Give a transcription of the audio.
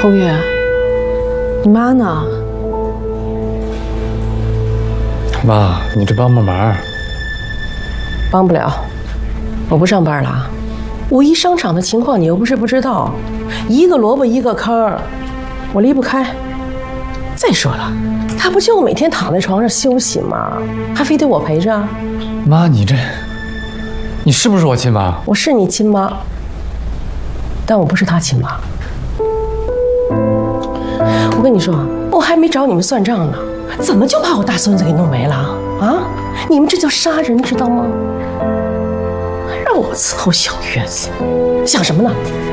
红月，你妈呢？ 妈，你这帮忙。 帮不了，我不上班了。五一商场的情况你又不是不知道，一个萝卜一个坑，我离不开。再说了，他不就每天躺在床上休息吗？还非得我陪着？ 妈，你是不是我亲妈？ 我是你亲妈，但我不是他亲妈。我跟你说，我还没找你们算账呢，怎么就把我大孙子给弄没了啊？你们这叫杀人，知道吗？让我伺候小月子，想什么呢？